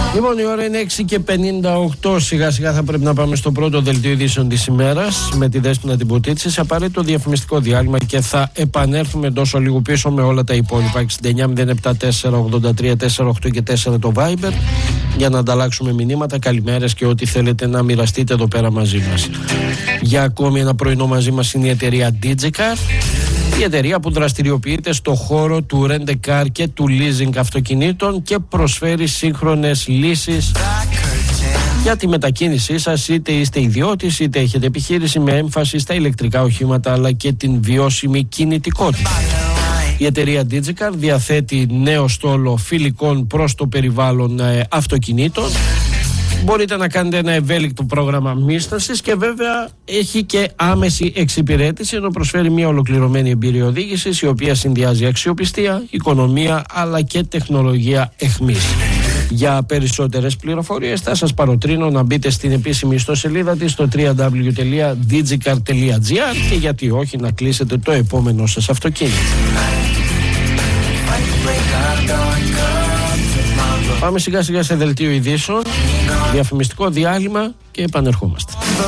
Λοιπόν, η ώρα είναι 6:58. Σιγά σιγά θα πρέπει να πάμε στο πρώτο δελτίο ειδήσεων της ημέρας με τη Δέσποινα την Ποτίτση. Σε απαραίτητο διαφημιστικό διάλειμμα και θα επανέλθουμε τόσο λίγο πίσω με όλα τα υπόλοιπα. 69-074-83-48 και 4 το Viber για να ανταλλάξουμε μηνύματα, καλημέρες και ό,τι θέλετε να μοιραστείτε εδώ πέρα μαζί μας. Για ακόμη ένα πρωινό μαζί μας είναι η εταιρεία DigiCar. Η εταιρεία που δραστηριοποιείται στο χώρο του rent-a-car και του leasing αυτοκινήτων και προσφέρει σύγχρονες λύσεις για τη μετακίνησή σας, είτε είστε ιδιώτης είτε έχετε επιχείρηση, με έμφαση στα ηλεκτρικά οχήματα αλλά και την βιώσιμη κινητικότητα. Η εταιρεία DigiCar διαθέτει νέο στόλο φιλικών προς το περιβάλλον αυτοκινήτων. Μπορείτε να κάνετε ένα ευέλικτο πρόγραμμα μίσθωσης και βέβαια έχει και άμεση εξυπηρέτηση, ενώ προσφέρει μια ολοκληρωμένη εμπειρία οδήγησης η οποία συνδυάζει αξιοπιστία, οικονομία αλλά και τεχνολογία εχμής. Για περισσότερες πληροφορίες θα σας παροτρύνω να μπείτε στην επίσημη ιστοσελίδα της στο www.digicar.gr και γιατί όχι να κλείσετε το επόμενο σας αυτοκίνητο. Πάμε σιγά σιγά σε δελτίο ειδήσεων, διαφημιστικό διάλειμμα και επανερχόμαστε.